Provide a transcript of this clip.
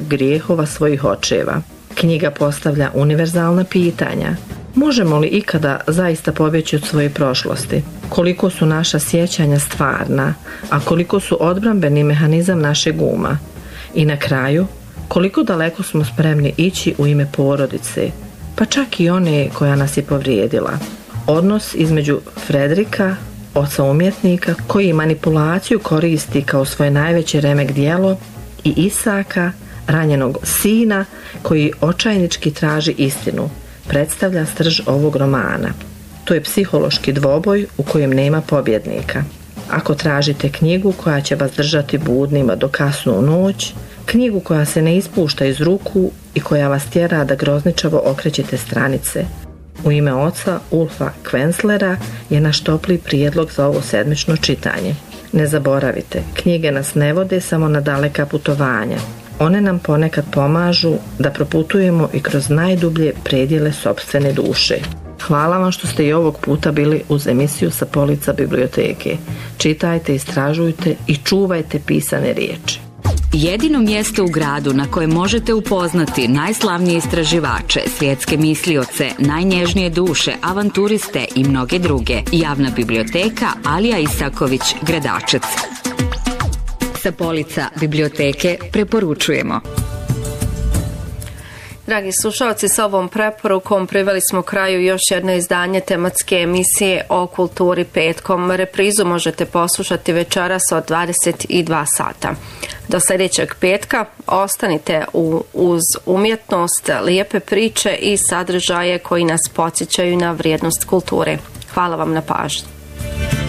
grijehova svojih očeva. Knjiga postavlja univerzalna pitanja. Možemo li ikada zaista pobjeći od svoje prošlosti? Koliko su naša sjećanja stvarna, a koliko su odbrambeni mehanizam našeg uma? I na kraju, koliko daleko smo spremni ići u ime porodice, pa čak i one koja nas je povrijedila? Odnos između Fredrika, oca umjetnika, koji manipulaciju koristi kao svoje najveće remek djelo, i Isaka, ranjenog sina, koji očajnički traži istinu, predstavlja srž ovog romana. To je psihološki dvoboj u kojem nema pobjednika. Ako tražite knjigu koja će vas držati budnima do kasnu u noć, knjigu koja se ne ispušta iz ruku i koja vas tjera da grozničavo okrećete stranice, u ime oca Ulfa Kvenzlera je naš topli prijedlog za ovo sedmično čitanje. Ne zaboravite, knjige nas ne vode samo na daleka putovanja. One nam ponekad pomažu da proputujemo i kroz najdublje predjele sopstvene duše. Hvala vam što ste i ovog puta bili uz emisiju Sa polica biblioteke. Čitajte, istražujte i čuvajte pisane riječi. Jedino mjesto u gradu na kojem možete upoznati najslavnije istraživače, svjetske mislioce, najnježnije duše, avanturiste i mnoge druge. Javna biblioteka Alija Isaković, Gradačac. Sa polica biblioteke preporučujemo. Dragi slušalci, sa ovom preporukom priveli smo kraju još jedno izdanje tematske emisije o kulturi petkom. Reprizu možete poslušati večeras od 22 sata. Do sljedećeg petka ostanite uz umjetnost, lijepe priče i sadržaje koji nas podsjećaju na vrijednost kulture. Hvala vam na pažnji.